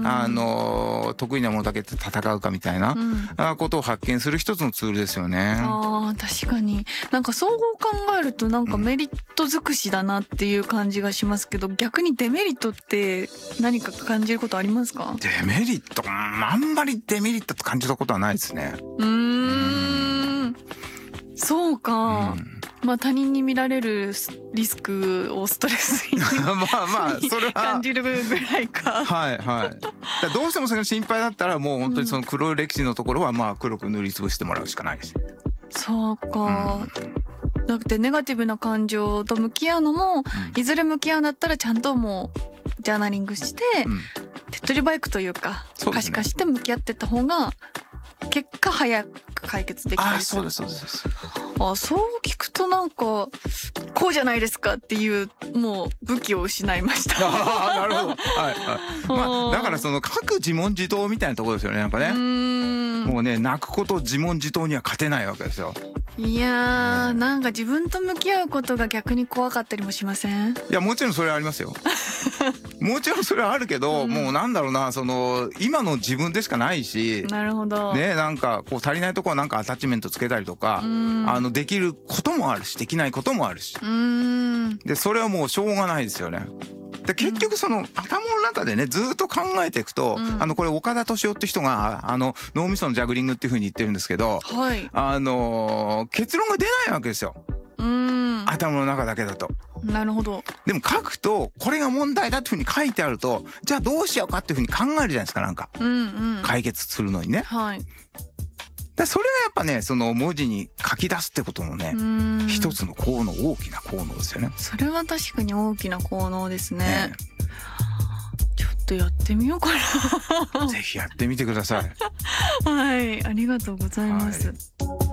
得意なものだけで戦うかみたいな、ことを発見する一つのツールですよね。 確かになんか総合考えるとなんかメリット尽くしだなっていう感じがしますけど、逆にデメリットって何か感じることありますか？ デメリット、あんまりデメリットって感じたことはないですね。 そうか、まあ他人に見られるリスクをストレスにまあそれは感じるぐらいか。 はいはい。どうしてもそれが心配だったらもう本当にその黒い歴史のところはまあ黒く塗りつぶしてもらうしかないです。 そうか。だってネガティブな感情と向き合うのも、いずれ向き合うんだったらちゃんともうジャーナリングして、手っ取り早くというか可視化して向き合ってった方が結果早く解決できたりする。 そうです。 そう聞くとなんかこうじゃないですかっていうもう武器を失いました。 なるほど。まあだからその各自問自答みたいなところですよね。なんかね。もうね、泣くこと自問自答には勝てないわけですよ。 いやー、なんか自分と向き合うことが逆に怖かったりもしません？ いや、もちろんそれはありますよ。もちろんそれはあるけど、もうなんだろうな、その今の自分でしかないし。 なるほど。 ね、なんかこう足りないところはなんかアタッチメントつけたりとか、できることもあるし、できないこともあるし。で、それはもうしょうがないですよね。で、結局その頭の中でね、ずっと考えていくと、これ岡田敏夫って人が脳みそのジャグリングっていう風に言ってるんですけど、結論が出ないわけですよ。頭の中だけだと。 なるほど。 でも書くとこれが問題だっていう風に書いてあると、じゃあどうしようかっていう風に考えるじゃないですか、なんか。解決するのにね。それがやっぱね、その文字に書き出すってことのね、一つの効能、大きな効能ですよね。 それは確かに大きな効能ですね。ちょっとやってみようかな。 ぜひやってみてください。 はい、ありがとうございます。